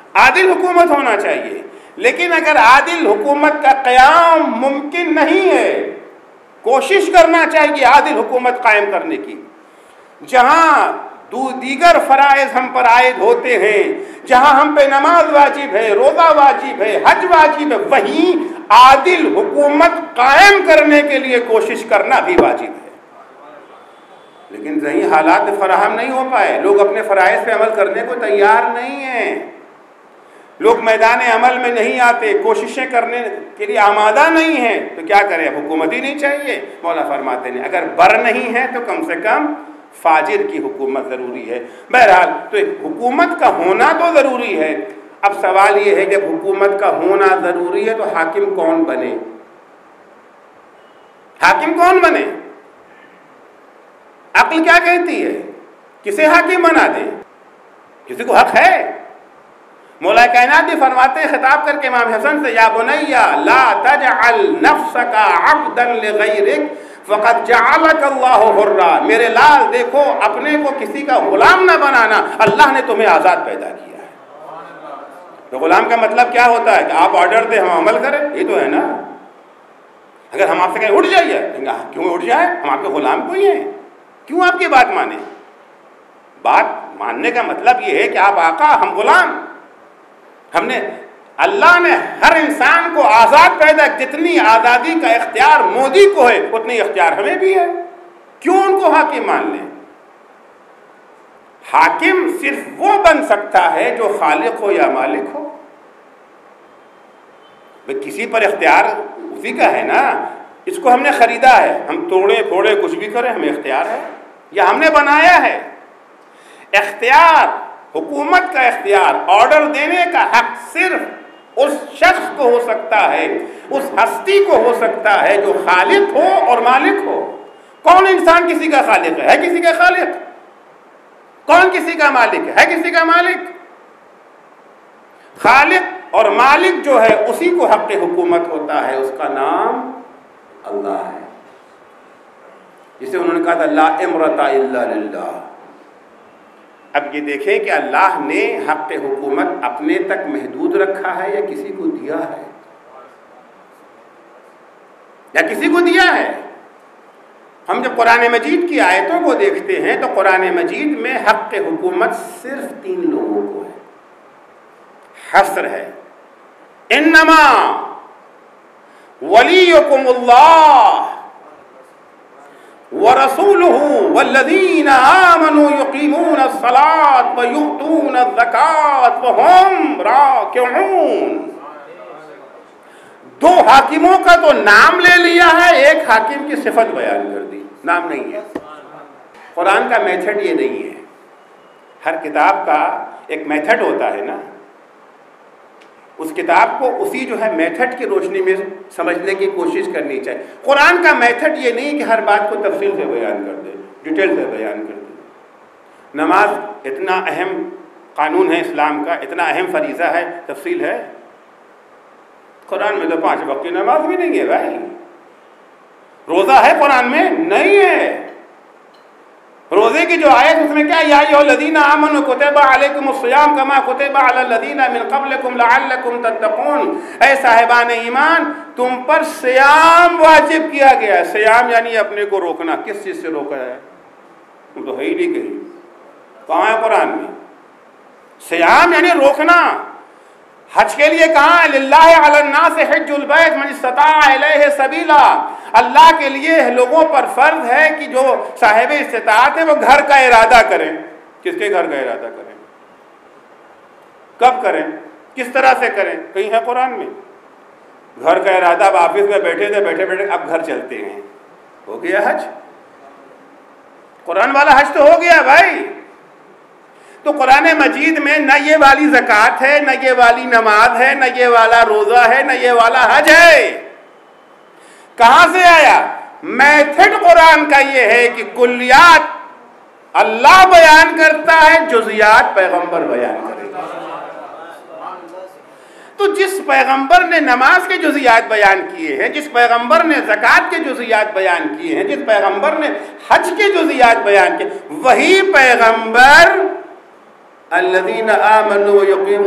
عادل حکومت ہونا چاہیے، لیکن اگر عادل حکومت کا قیام ممکن نہیں ہے، کوشش کرنا چاہیے عادل حکومت قائم کرنے کی، جہاں دیگر فرائض ہم پر عائد ہوتے ہیں، جہاں ہم پہ نماز واجب ہے، روزہ واجب ہے، حج واجب ہے، وہیں عادل حکومت قائم کرنے کے لیے کوشش کرنا بھی واجب ہے۔ لیکن صحیح حالات فراہم نہیں ہو پائے، لوگ اپنے فرائض پہ عمل کرنے کو تیار نہیں ہیں، لوگ میدان عمل میں نہیں آتے، کوششیں کرنے کے لیے آمادہ نہیں ہیں، تو کیا کریں؟ حکومت ہی نہیں چاہیے۔ مولا فرماتے ہیں اگر بر نہیں ہے تو کم سے کم فاجر کی حکومت ضروری ہے۔ بہرحال تو حکومت کا ہونا تو ضروری ہے، اب سوال یہ ہے جب حکومت کا ہونا ضروری ہے تو حاکم کون بنے؟ حاکم کون بنے؟ عقل کیا کہتی ہے؟ کسے حاکم بنا دے؟ کسی کو حق ہے؟ مولا کائنات بھی فرماتے ہیں خطاب کر کے امام حسن سے، یا بنیا لا تجعل نفسک عبدا لغیرک فقد جعلک اللہ حرا، میرے لال دیکھو اپنے کو کسی کا غلام نہ بنانا، اللہ نے تمہیں آزاد پیدا کیا ہے۔ تو غلام کا مطلب کیا ہوتا ہے کہ آپ آرڈر دیں ہم عمل کریں، یہ تو ہے نا۔ اگر ہم آپ سے کہیں اٹھ جائیے، کیوں اٹھ جائے؟ ہم آپ کے غلام کوئی ہیں، کیوں آپ کی بات مانیں؟ بات ماننے کا مطلب یہ ہے کہ آپ آقا ہم غلام۔ ہم نے اللہ نے ہر انسان کو آزاد پیدا، جتنی آزادی کا اختیار مودی کو ہے اتنی اختیار ہمیں بھی ہے، کیوں ان کو حاکم مان لیں؟ حاکم صرف وہ بن سکتا ہے جو خالق ہو یا مالک ہو، کسی پر اختیار اسی کا ہے نا، اس کو ہم نے خریدا ہے، ہم توڑے پھوڑے کچھ بھی کریں ہمیں اختیار ہے، یا ہم نے بنایا ہے۔ اختیار، حکومت کا اختیار، آرڈر دینے کا حق صرف اس شخص کو ہو سکتا ہے، اس ہستی کو ہو سکتا ہے جو خالق ہو اور مالک ہو۔ کون انسان کسی کا خالق ہے کسی کا خالق؟ کون کسی کا مالک ہے کسی کا مالک؟ خالق اور مالک جو ہے اسی کو حق حکومت ہوتا ہے، اس کا نام اللہ ہے، جسے انہوں نے کہا تھا لا امرۃ الا للہ۔ اب یہ دیکھیں کہ اللہ نے حق حکومت اپنے تک محدود رکھا ہے یا کسی کو دیا ہے، یا کسی کو دیا ہے۔ ہم جب قرآن مجید کی آیتوں کو دیکھتے ہیں تو قرآن مجید میں حق حکومت صرف 3 لوگوں کو ہے، حصر ہے، انما ولیکم اللہ وَرَسُولُهُ وَالَّذِينَ آمَنُوا يُقِيمُونَ الصَّلَاةَ وَيُؤْتُونَ الزَّكَاةَ وَهُمْ رَاكِعُونَ۔ 2 حاکموں کا تو نام لے لیا ہے، ایک حاکم کی صفت بیان کر دی، نام نہیں ہے۔ قرآن کا میتھڈ یہ نہیں ہے، ہر کتاب کا ایک میتھڈ ہوتا ہے نا، اس کتاب کو اسی جو ہے میتھڈ کی روشنی میں سمجھنے کی کوشش کرنی چاہیے۔ قرآن کا میتھڈ یہ نہیں کہ ہر بات کو تفصیل سے بیان کر دے، ڈیٹیل سے بیان کر دے۔ نماز اتنا اہم قانون ہے اسلام کا، اتنا اہم فریضہ ہے، تفصیل ہے؟ قرآن میں تو 5 وقت کی نماز بھی نہیں ہے بھائی۔ روزہ ہے قرآن میں؟ نہیں ہے۔ روزے کی جو آیت اس میں کیا، یا ایھا الذین آمنوا کتب علیکم الصیام کما کتب علی الذین من قبلکم لعلکم تتقون، اے صاحبان ایمان تم پر صیام واجب کیا گیا ہے۔ صیام یعنی اپنے کو روکنا، کس چیز سے روکا ہے؟ تم تو ہے ہی نہیں کہیں، کہاں ہے قرآن میں؟ صیام یعنی روکنا۔ حج کے لیے کہاں؟ للہ علی الناس حج البیت من استطاع الیہ سبیلا، اللہ کے لیے لوگوں پر فرض ہے کہ جو صاحب استطاعت ہے وہ گھر کا ارادہ کریں۔ کس کے گھر کا ارادہ کریں؟ کب کریں؟ کس طرح سے کریں؟ کہیں ہے قرآن میں؟ گھر کا ارادہ، اب آفس میں بیٹھے تھے، بیٹھے بیٹھے اب گھر چلتے ہیں، ہو گیا حج؟ قرآن والا حج تو ہو گیا بھائی۔ تو قرآن مجید میں نہ یہ والی زکوٰۃ ہے، نہ یہ والی نماز ہے، نہ یہ والا روزہ ہے، نہ یہ والا حج ہے۔ کہاں سے آیا؟ میتھڈ قرآن کا یہ ہے کہ کلیات اللہ بیان کرتا ہے، جزیات پیغمبر بیان کرے گا۔ تو جس پیغمبر نے نماز کے جزیات بیان کیے ہیں، جس پیغمبر نے زکوٰۃ کے جزیات بیان کیے ہیں، جس پیغمبر نے حج کے جزیات بیان کیے، وہی پیغمبر الذین آمنوا یقیمون